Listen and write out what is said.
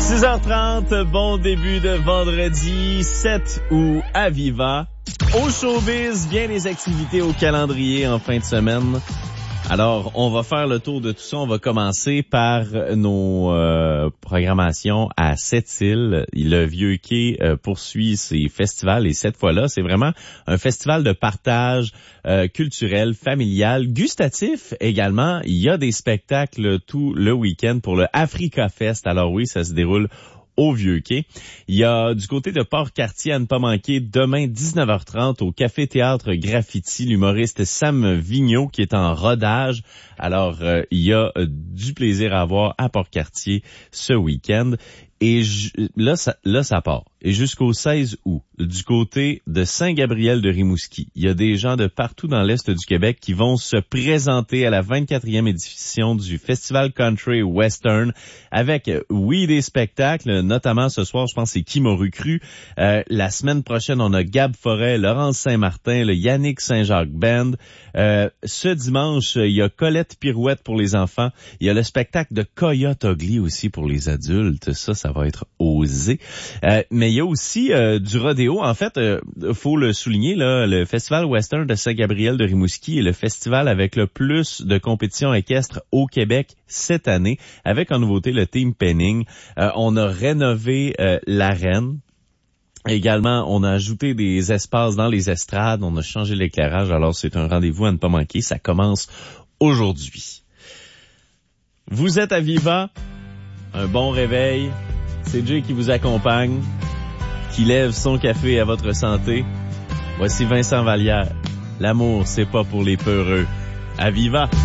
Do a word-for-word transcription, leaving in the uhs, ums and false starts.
six heures trente, bon début de vendredi sept août à Viva. Au showbiz, bien des activités au calendrier en fin de semaine. Alors, on va faire le tour de tout ça. On va commencer par nos euh, programmations à Sept-Îles. Le Vieux Quai euh, poursuit ses festivals et cette fois-là, c'est vraiment un festival de partage euh, culturel, familial, gustatif également. Il y a des spectacles tout le week-end pour le Africa Fest. Alors oui, ça se déroule au Vieux-Quai. Il y a du côté de Port-Cartier à ne pas manquer demain dix-neuf heures trente au Café Théâtre Graffiti, l'humoriste Sam Vigneault qui est en rodage. Alors, euh, il y a euh, du plaisir à avoir à Port-Cartier ce week-end. Et je, là, ça, là, ça part. Et jusqu'au seize août, du côté de Saint-Gabriel de Rimouski, il y a des gens de partout dans l'Est du Québec qui vont se présenter à la vingt-quatrième édition du Festival Country Western avec, oui, des spectacles, notamment ce soir, je pense c'est Qui m'aurait cru. Euh, la semaine prochaine, on a Gab Forêt, Laurence Saint-Martin, le Yannick Saint-Jacques Band. Euh, ce dimanche, il y a Colette Pirouette pour les enfants. Il y a le spectacle de Coyote Ugly aussi pour les adultes. Ça, ça va être osé. Euh, mais il y a aussi euh, du rodéo. En fait, euh, faut le souligner, là, le Festival Western de Saint-Gabriel de Rimouski est le festival avec le plus de compétitions équestres au Québec cette année, avec en nouveauté le Team Penning. Euh, on a rénové euh, l'arène. Également, on a ajouté des espaces dans les estrades, on a changé l'éclairage, alors c'est un rendez-vous à ne pas manquer. Ça commence aujourd'hui. Vous êtes à Viva, un bon réveil. C'est Jay qui vous accompagne, qui lève son café à votre santé. Voici Vincent Vallière. L'amour, c'est pas pour les peureux. À Viva!